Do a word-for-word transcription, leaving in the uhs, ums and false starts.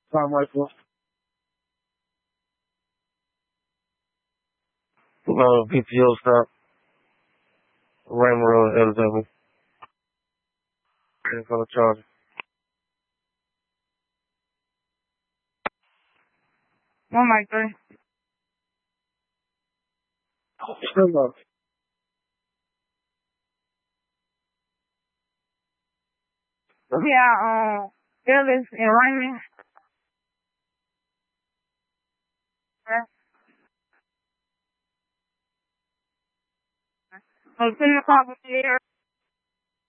Time right for uh, P T O stop. Ram Road, L W. Waiting for the charger. One mic three. Still up. Yeah, um, Ellis and Raymond. So ten o'clock was there.